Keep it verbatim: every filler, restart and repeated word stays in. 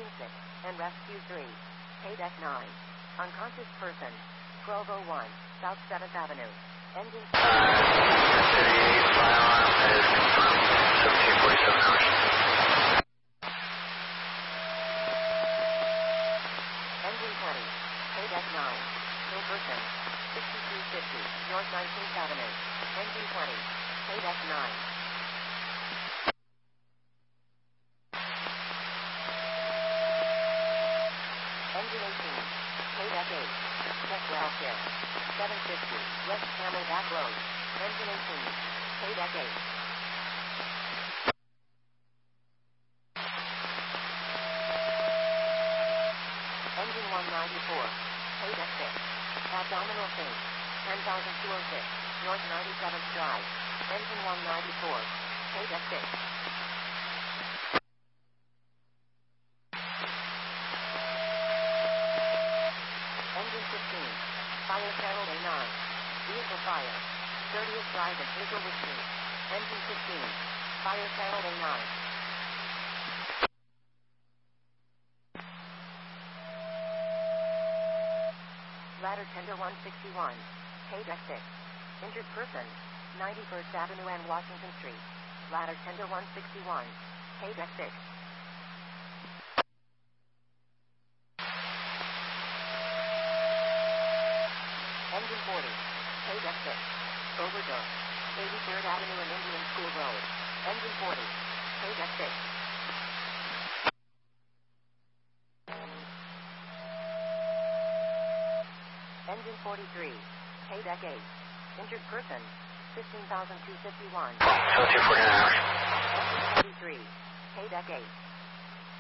Engine six, and Rescue three. Paydeck nine. Unconscious person. twelve oh one, South seventh Avenue. Engine Uh, City fire alarm is confirmed. seventeen forty-seven hours. Engine twenty. Paydeck nine. In person. sixty-three fifty, North nineteenth Avenue. Engine twenty. Paydeck nine. Engine eighteen. Paydeck eight. Check welfare. seven fifty, West Camelback Road. Engine eighteen. Paydeck eight. Engine one ninety-four. Paydeck six. Abdominal pain. ten thousand two oh six, North ninety-seventh Drive. Engine one ninety-four. Paydeck six. Engine fifteen. Fire channel A nine. Vehicle fire. thirtieth Drive and Hazelwood Street. Engine fifteen. Fire channel A nine. Ladder tender one sixty-one. Paydeck six. Injured person. ninety-first Avenue and Washington Street. Ladder tender one sixty-one. Paydeck six. Engine forty. Paydeck six. Overdose. eighty-third Avenue and Indian School Road. Engine forty. Paydeck six. Engine forty-three. Paydeck eight. Injured person. fifteen thousand two hundred fifty-one. seventeen forty-nine hours. Engine forty-three. Paydeck eight.